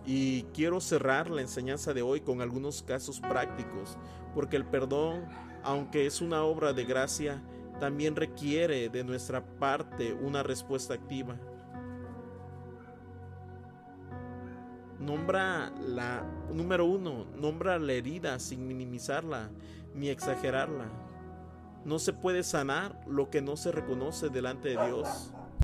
Y quiero cerrar la enseñanza de hoy con algunos casos prácticos, porque el perdón, aunque es una obra de gracia, también requiere de nuestra parte una respuesta activa. Número uno, nombra la herida sin minimizarla ni exagerarla. No se puede sanar lo que no se reconoce delante de Dios.